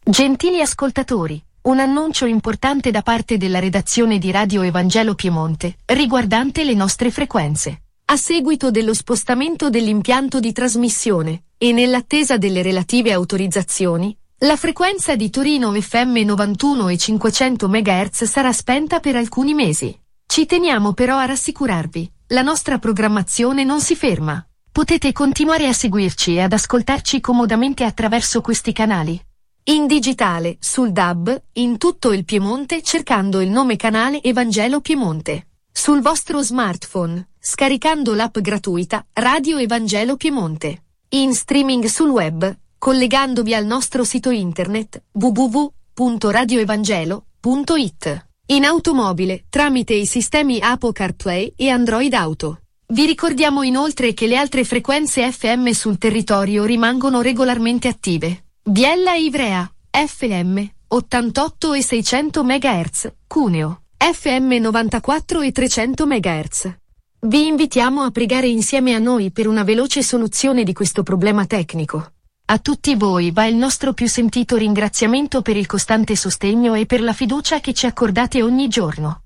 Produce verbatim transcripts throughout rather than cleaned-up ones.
Gentili ascoltatori, un annuncio importante da parte della redazione di Radio Evangelo Piemonte, riguardante le nostre frequenze. A seguito dello spostamento dell'impianto di trasmissione, e nell'attesa delle relative autorizzazioni, la frequenza di Torino F M novantuno e cinquecento megahertz sarà spenta per alcuni mesi. Ci teniamo però a rassicurarvi, la nostra programmazione non si ferma. Potete continuare a seguirci e ad ascoltarci comodamente attraverso questi canali. In digitale, sul D A B, in tutto il Piemonte cercando il nome canale Evangelo Piemonte. Sul vostro smartphone, scaricando l'app gratuita Radio Evangelo Piemonte. In streaming sul web, collegandovi al nostro sito internet w w w punto radio evangelo punto i t. In automobile, tramite i sistemi Apple CarPlay e Android Auto. Vi ricordiamo inoltre che le altre frequenze F M sul territorio rimangono regolarmente attive. Biella Ivrea, F M, ottantotto e seicento megahertz, Cuneo, F M novantaquattro e trecento megahertz. Vi invitiamo a pregare insieme a noi per una veloce soluzione di questo problema tecnico. A tutti voi va il nostro più sentito ringraziamento per il costante sostegno e per la fiducia che ci accordate ogni giorno.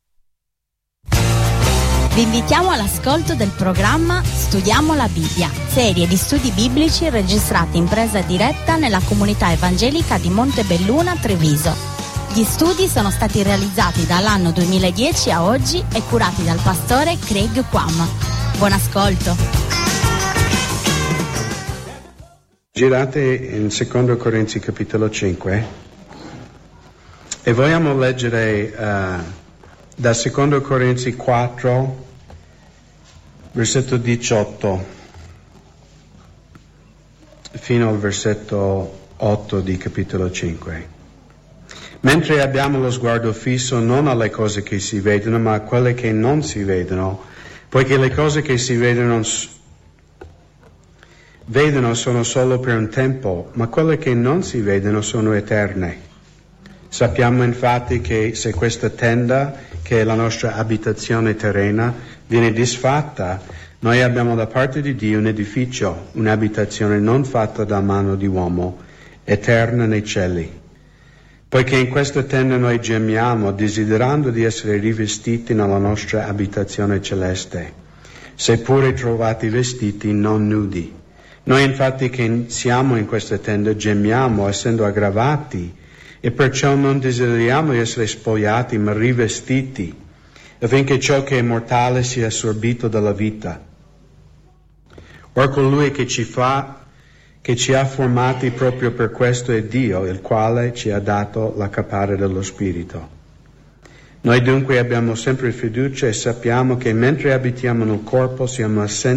Vi invitiamo all'ascolto del programma Studiamo la Bibbia, serie di studi biblici registrati in presa diretta nella comunità evangelica di Montebelluna, Treviso. Gli studi sono stati realizzati dall'anno duemiladieci a oggi e curati dal pastore Craig Quam. Buon ascolto. Girate in secondo Corinzi capitolo cinque e vogliamo leggere uh, da secondo Corinzi quattro versetto diciotto fino al versetto otto di capitolo cinque. Mentre abbiamo lo sguardo fisso non alle cose che si vedono, ma a quelle che non si vedono, poiché le cose che si vedono, vedono sono solo per un tempo, ma quelle che non si vedono sono eterne. Sappiamo infatti che se questa tenda, che è la nostra abitazione terrena, viene disfatta, noi abbiamo da parte di Dio un edificio, un'abitazione non fatta da mano di uomo, eterna nei cieli. Poiché in questa tenda noi gemiamo, desiderando di essere rivestiti nella nostra abitazione celeste, seppure trovati vestiti non nudi. Noi infatti che siamo in questa tenda gemiamo, essendo aggravati, e perciò non desideriamo di essere spogliati, ma rivestiti, affinché ciò che è mortale sia assorbito dalla vita. Or colui che ci fa, che ci ha formati proprio per questo è Dio, il quale ci ha dato la caparra dello Spirito. Noi dunque abbiamo sempre fiducia e sappiamo che mentre abitiamo nel corpo siamo assenti